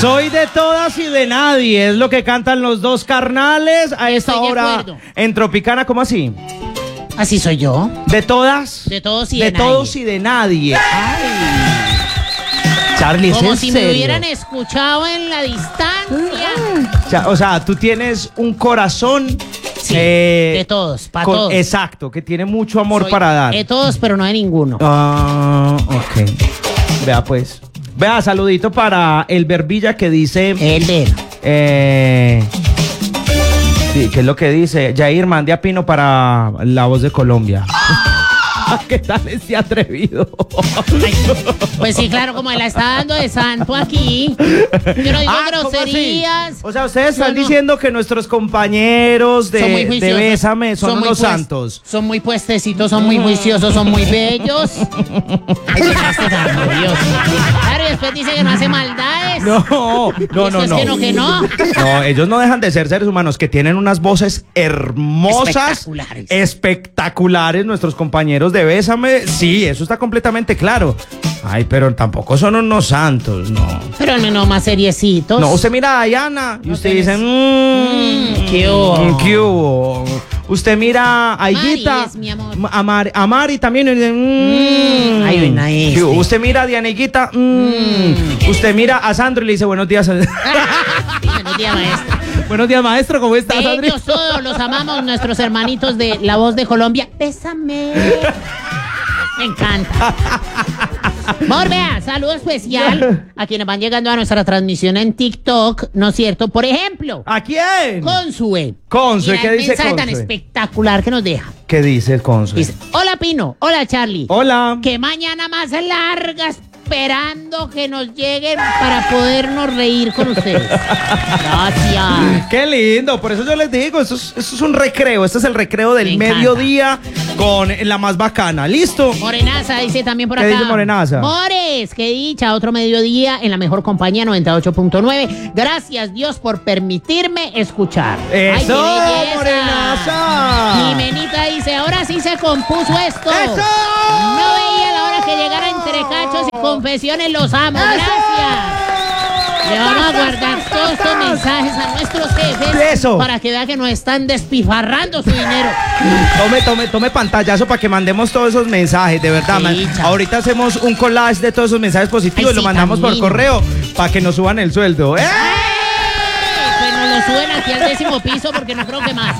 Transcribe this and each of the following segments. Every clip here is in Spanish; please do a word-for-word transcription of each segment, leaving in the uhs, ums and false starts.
Soy de todas y de nadie, es lo que cantan los dos carnales a esta Estoy de hora acuerdo. en Tropicana. ¿Cómo así? Así soy yo. ¿De todas? De todos y de de nadie. todos y de nadie. Charlie, ¿es Como en si serio? me hubieran escuchado en la distancia. Cha- O sea, tú tienes un corazón Sí, eh, de todos, para con- todos. Exacto, que tiene mucho amor Soy para dar. De todos, pero no de ninguno. Ah, ok. Vea pues. Vea, saludito para el Verbilla que dice... El ver. Eh, sí, ¿qué es lo que dice? Jair, mande a Pino para La Voz de Colombia. ¿Qué tal este atrevido? Ay, pues sí, claro, como él la está dando de santo aquí. Yo no digo Ah, ¿cómo así? groserías. O sea, ustedes están Yo no. diciendo que nuestros compañeros de, Son muy de juiciosos. Bésame son, muy unos pues- santos. Son muy puestecitos, son muy juiciosos, son muy bellos. Ay, qué clase tan odioso. Claro, y después dice que no hace maldades. No, no, Eso no, es no. que no, que no. No, ellos no dejan de ser seres humanos que tienen unas voces hermosas, Espectaculares. espectaculares, nuestros compañeros de Bésame. Sí, eso está completamente claro. Ay, pero tampoco son unos santos, no. Pero al menos más seriecitos. No, usted mira a Diana y No usted tenés- dice, mmm, Mm, ¿qué hubo? mm, ¿qué hubo? Usted mira a Higuita, Mari es mi amor. a Mari, a Mari también, y dice, mmm, Mm, ay, ven a ¿qué hubo? este. Usted mira a Diana Higuita, mmm. Mm. Usted mira a Sandro y le dice, buenos días. Buenos días, maestro. Buenos días, maestro, ¿cómo estás, Sandrito? Ellos todos los amamos, nuestros hermanitos de La Voz de Colombia. Bésame. Me encanta. Amor, vea, saludo especial a quienes van llegando a nuestra transmisión en TikTok, ¿no es cierto? Por ejemplo, ¿A quién? Consue. Consue, Mira ¿qué el dice mensaje tan Consue? espectacular que nos deja. ¿Qué dice el Consue? Dice, hola Pino, hola Charlie. Hola. Que mañana más larga esperando que nos lleguen para podernos reír con ustedes. Gracias. Qué lindo, por eso yo les digo, esto es, esto es un recreo, este es el recreo del Me encanta. mediodía con la más bacana, ¿listo? Morenaza dice también por ¿Qué acá. dice Morenaza? Mores, qué dicha, otro mediodía en la mejor compañía noventa y ocho punto nueve. Gracias Dios por permitirme escuchar. Ay, ¡Eso, qué belleza. Morenaza! Jimenita dice, ahora sí se compuso esto. ¡Eso! No veía la hora que llegara entre cachos y confesiones, los amo. Gracias. Le vamos a guardar todos estos mensajes a nuestros jefes Eso. para que vean que nos están despifarrando su dinero. Tome, tome, tome pantallazo para que mandemos todos esos mensajes, de verdad. Sí, man. chao. Ahorita hacemos un collage de todos esos mensajes positivos Ay, y lo sí, mandamos tan por lindo. correo para que nos suban el sueldo. ¡Eh! Pues nos lo suben aquí al décimo piso porque no creo que más.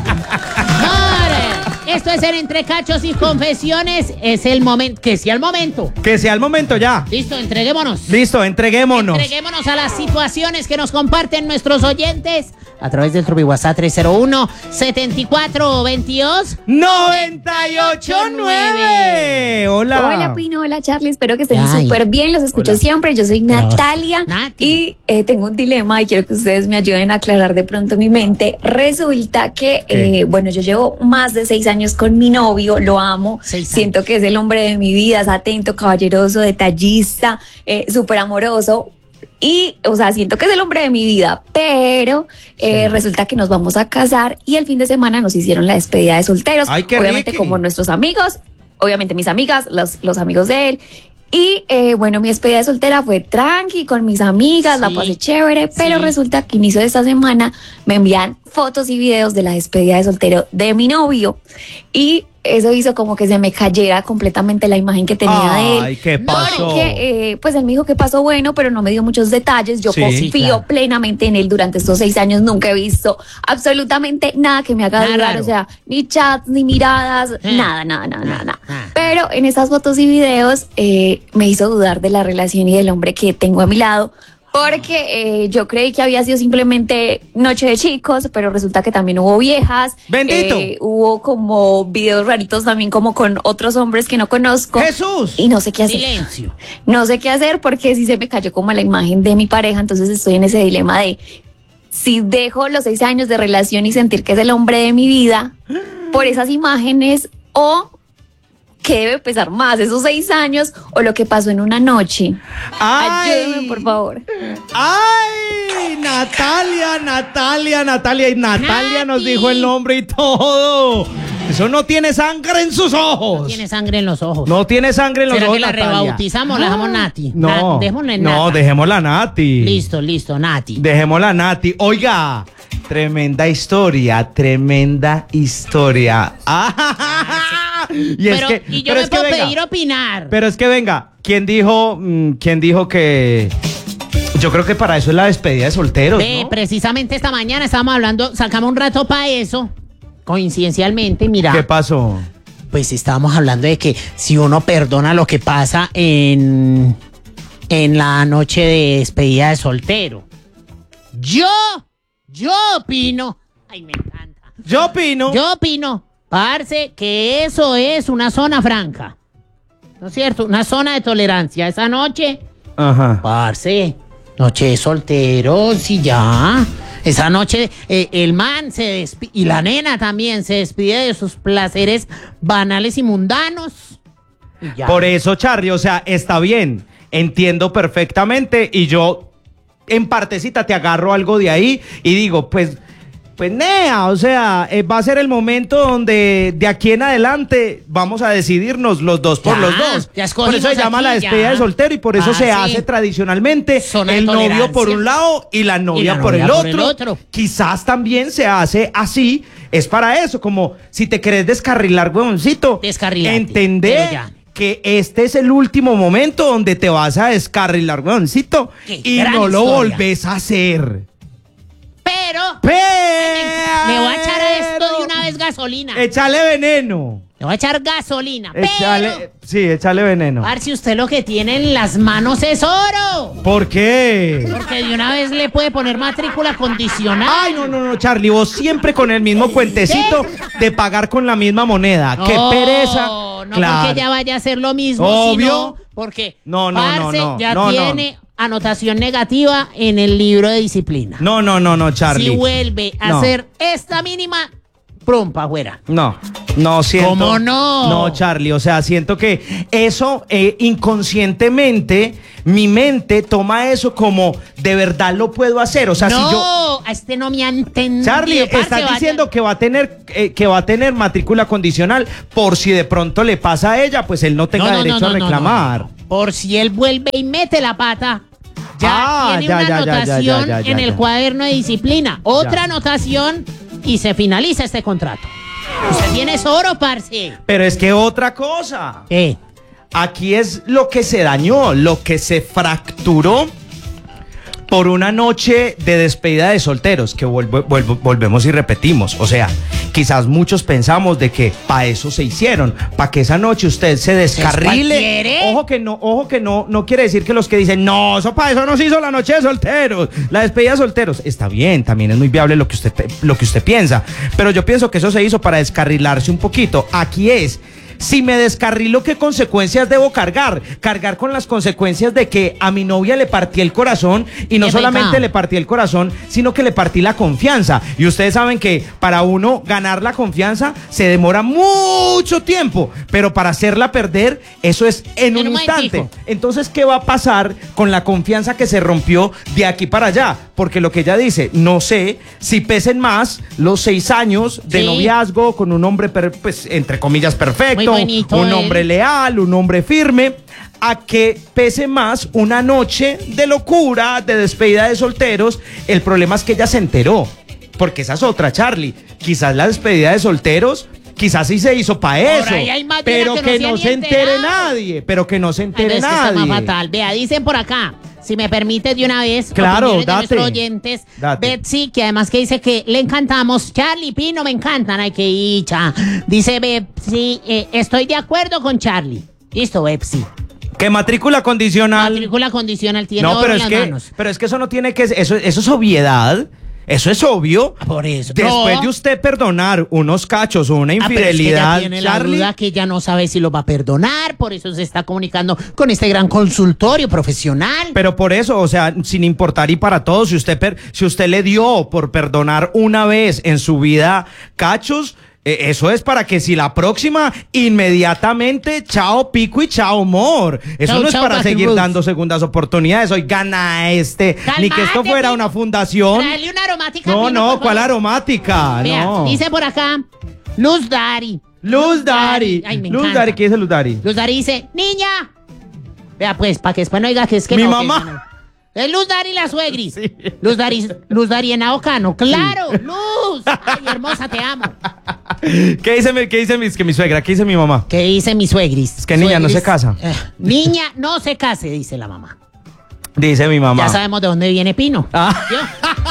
More, esto es el Entre Cachos y Confesiones. Es el momento, que sea el momento. Que sea el momento ya. Listo, entreguémonos. Listo, entreguémonos. Entreguémonos a las situaciones que nos comparten nuestros oyentes a través del Trubi WhatsApp tres cero uno, setenta y cuatro veintidós. noventa y ocho nueve. Hola. Hola Pino, hola Charlie, espero que estén Ay. súper bien, los escucho Hola. siempre, yo soy Natalia Nati. y eh, tengo un dilema y quiero que ustedes me ayuden a aclarar de pronto mi mente. Resulta que, ¿Qué? eh, bueno, yo llevo más de seis años con mi novio, lo amo, Seis siento que es el hombre de mi vida, es atento, caballeroso, detallista, eh, súper amoroso. Y, o sea, siento que es el hombre de mi vida, pero eh, Sí. resulta que nos vamos a casar y el fin de semana nos hicieron la despedida de solteros. Ay, qué obviamente riqui. como nuestros amigos, obviamente mis amigas, los, los amigos de él. Y eh, bueno, mi despedida de soltera fue tranqui con mis amigas, la Sí. pasé chévere, pero Sí. resulta que inicio de esta semana me envían fotos y videos de la despedida de soltero de mi novio y eso hizo como que se me cayera completamente la imagen que tenía de él. Ay, ¿qué pasó? Porque, eh, pues él me dijo que pasó bueno, pero no me dio muchos detalles. Yo Sí. confío Sí, claro. plenamente en él durante estos seis años. Nunca he visto absolutamente nada que me haga Nada dudar. raro. O sea, ni chats, ni miradas, Eh. nada, nada, nada, nada, nada. Ah. Pero en esas fotos y videos eh, me hizo dudar de la relación y del hombre que tengo a mi lado. Porque eh, yo creí que había sido simplemente noche de chicos, pero resulta que también hubo viejas. ¡Bendito! eh, hubo como videos raritos también como con otros hombres que no conozco. Jesús. Y no sé qué hacer. Silencio. No sé qué hacer porque si se me cayó como la imagen de mi pareja, entonces estoy en ese dilema de si dejo los seis años de relación y sentir que es el hombre de mi vida por esas imágenes o qué debe pesar más, esos seis años o lo que pasó en una noche. Ay. Ayúdenme, por favor. ¡Ay! Natalia, Natalia, Natalia. Y Natalia nos Nati. dijo el nombre y todo. Eso no tiene sangre en sus ojos. No tiene sangre en los ojos. No tiene sangre en los ¿Será ojos, que la Natalia. rebautizamos? La dejamos Nati. No, Na- dejémosle no, Nata. dejémosla Nati. Listo, listo, Nati. Dejémosla Nati. Oiga, tremenda historia, tremenda historia. Ah, y es pero, que, y yo pero me es que puedo venga, pedir opinar. pero es que venga, ¿quién dijo, mm, quién dijo que... Yo creo que para eso es la despedida de solteros, Ve, ¿no? precisamente esta mañana estábamos hablando, sacamos un rato para eso, coincidencialmente, mira. ¿Qué pasó? Pues estábamos hablando de que si uno perdona lo que pasa en, en la noche de despedida de soltero. Yo, yo opino, ay, me encanta. Yo opino. Yo opino, parce, que eso es una zona franca. ¿No es cierto? Una zona de tolerancia. Esa noche, Ajá. parce, noche de solteros y ya. Esa noche eh, el man se despide, y la nena también se despide de sus placeres banales y mundanos. Y ya. Por eso, Charlie, o sea, está bien. Entiendo perfectamente y yo en partecita te agarro algo de ahí y digo, pues, pues nea, o sea, eh, va a ser el momento donde de aquí en adelante vamos a decidirnos los dos por Ya, los dos. ya Por eso se escogimos llama aquí, la despedida ya. de soltero y por eso Ah, se sí. hace tradicionalmente Zona de el novio tolerancia. por un lado y la novia, Y la por, novia el por el otro. otro. Quizás también se hace así, es para eso, como si te querés descarrilar, huevoncito. Descarrilate, Entender pero ya. que este es el último momento donde te vas a descarrilar, huevoncito, Qué y gran no lo historia. volvés a hacer. Pero Pero le voy a echar a esto de una vez gasolina. Échale veneno. Le voy a echar gasolina. Échale, Pero, sí, échale veneno. parce, usted lo que tiene en las manos es oro. ¿Por qué? Porque de una vez le puede poner matrícula condicional. Ay, no, no, no, Charlie, vos siempre con el mismo cuentecito de pagar con la misma moneda. ¡Qué No, pereza! No Claro. porque ella vaya a hacer lo mismo, Obvio. sino porque No, no, no, parce, no, ya no, no. tiene anotación negativa en el libro de disciplina. No, no, no, no, Charlie. Si vuelve a No. hacer esta mínima, prum, pa' afuera. No, no siento. ¿Cómo no? No, Charlie, o sea, siento que eso eh, inconscientemente, mi mente toma eso como de verdad lo puedo hacer. O sea, no, si yo. a este no me ha entendido. Charlie, parce, estás vaya- diciendo que va a tener eh, que va a tener matrícula condicional por si de pronto le pasa a ella, pues él no tenga No, no, derecho no, a no, no, reclamar. no, no. Por si él vuelve y mete la pata, ya Ah, tiene ya, una ya, ya, ya, anotación ya, ya, en ya. el cuaderno de disciplina. Otra Ya. anotación y se finaliza este contrato. Usted tiene oro, parce. Pero es que otra cosa. ¿Qué? Aquí es lo que se dañó, lo que se fracturó por una noche de despedida de solteros, que vuelvo- vuelvo- volvemos y repetimos. O sea, quizás muchos pensamos de que para eso se hicieron, para que esa noche usted se descarrile. cualquiera. Ojo que no, ojo que no, no quiere decir que los que dicen, no, eso para eso no se hizo la noche de solteros, la despedida de solteros. Está bien, también es muy viable lo que usted, pe- lo que usted piensa, pero yo pienso que eso se hizo para descarrilarse un poquito. Aquí es, si me descarrilo, ¿qué consecuencias debo cargar? Cargar con las consecuencias de que a mi novia le partí el corazón y no Qué solamente pecado. le partí el corazón, sino que le partí la confianza. Y ustedes saben que para uno ganar la confianza se demora mucho tiempo, pero para hacerla perder, eso es en, En un un instante. momentico. Entonces, ¿qué va a pasar con la confianza que se rompió de aquí para allá? Porque lo que ella dice, no sé si pesen más los seis años de Sí. noviazgo con un hombre, per- pues, entre comillas, perfecto, Muy bonito un él. hombre leal, un hombre firme, a que pese más una noche de locura, de despedida de solteros. El problema es que ella se enteró, porque esa es otra, Charlie. Quizás la despedida de solteros, quizás sí se hizo para Por eso, ahí hay más de una pero que que no se no han se ni entere enterado. nadie, pero que no se Ay, entere no, es que está nadie. más fatal. Vea, dicen por acá, si me permite de una vez, Claro, opiniones de date. nuestros oyentes, Date. Betsy, que además que dice que le encantamos, Charlie, Pino, me encantan, ay, que hicha. Dice Betsy, eh, estoy de acuerdo con Charlie. Listo, Betsy. Que matrícula condicional. Matrícula condicional tiene No, oro pero en es las que, manos. pero es que eso no tiene que, eso, eso es obviedad. Eso es obvio. Por eso. Después No. de usted perdonar unos cachos o una Ah, pero es que infidelidad, ella tiene la Charlie. duda que ella no sabe si lo va a perdonar, por eso se está comunicando con este gran consultorio profesional. Pero por eso, o sea, sin importar y para todos, si usted, per- si usted le dio por perdonar una vez en su vida cachos, eh, eso es para que si la próxima, inmediatamente, chao pico y chao amor. Eso Chao, no es chao, para Rocky seguir Roots. dando segundas oportunidades. Hoy gana este. Ni que esto Calmate, fuera Pino. una fundación. Tráele una aromática. No, Pino, no, por ¿cuál favor. aromática? Vea, No. dice por acá, Luz Dari. Luz Dari. Ay, me Luz encanta. Dari, ¿qué dice Luz Dari? Luz Dari dice, niña. Vea pues, para que después no diga que es que Mi no, mamá. que no. Es Luz Dari la suegris. Sí. Luz Dari, Luz Dari en Aocano. ¡Claro! ¡Luz! Ay, hermosa, te amo. ¿Qué dice, mi, qué dice mi, que mi suegra? ¿Qué dice mi mamá? ¿Qué dice mi suegris? Es que niña no se casa. Eh, niña no se case, dice la mamá. Dice mi mamá. Ya sabemos de dónde viene Pino. Ah. ¿Yo?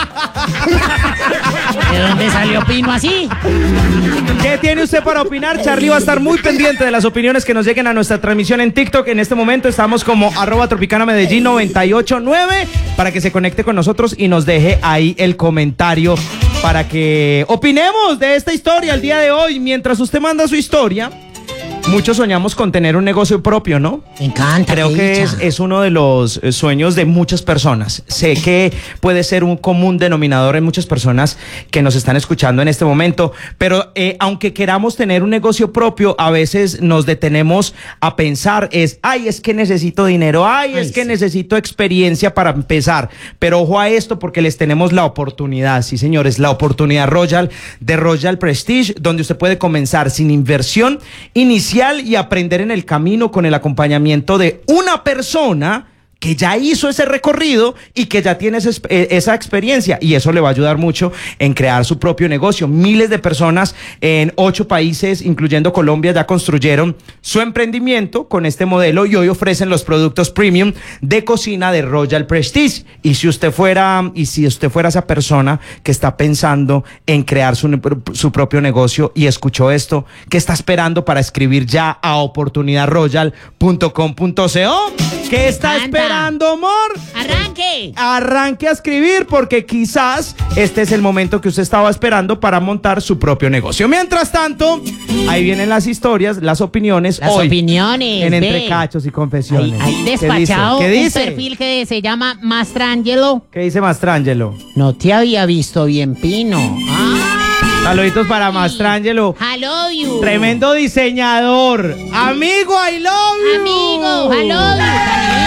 ¿De dónde salió Pino así? ¿Qué tiene usted para opinar? Charlie va a estar muy pendiente de las opiniones que nos lleguen a nuestra transmisión en TikTok. En este momento estamos como arroba Tropicana Medellín noventa y ocho nueve para que se conecte con nosotros y nos deje ahí el comentario para que opinemos de esta historia el día de hoy. Mientras usted manda su historia, muchos soñamos con tener un negocio propio, ¿no? Me encanta. Creo qué que dicha. es, es uno de los eh, sueños de muchas personas. Sé que puede ser un común denominador en muchas personas que nos están escuchando en este momento, pero eh, aunque queramos tener un negocio propio, a veces nos detenemos a pensar es, ay, es que necesito dinero, ay, Ay, es que sí. necesito experiencia para empezar. Pero ojo a esto porque les tenemos la oportunidad, sí señores, la oportunidad Royal de Royal Prestige, donde usted puede comenzar sin inversión inicial y aprender en el camino con el acompañamiento de una persona que ya hizo ese recorrido y que ya tiene ese, eh, esa experiencia, y eso le va a ayudar mucho en crear su propio negocio. Miles de personas en ocho países, incluyendo Colombia, ya construyeron su emprendimiento con este modelo y hoy ofrecen los productos premium de cocina de Royal Prestige. Y si usted fuera, y si usted fuera esa persona que está pensando en crear su, su propio negocio y escuchó esto, ¿qué está esperando para escribir ya a oportunidad royal punto com punto co? ¿Qué está Anda. esperando, amor? ¡Arranque! Arranque a escribir porque quizás este es el momento que usted estaba esperando para montar su propio negocio. Mientras tanto, ahí vienen las historias, las opiniones. Las hoy, opiniones. en ve. Entre Cachos y Confesiones. Ahí, ahí ¿Qué dice? despachado ¿Qué un dice? perfil que se llama Mastrangelo. ¿Qué dice Mastrangelo? No te había visto bien, Pino. Ah, Saluditos para Mastrangelo. I love you. Tremendo diseñador. Amigo, I love you. Amigo, I love you.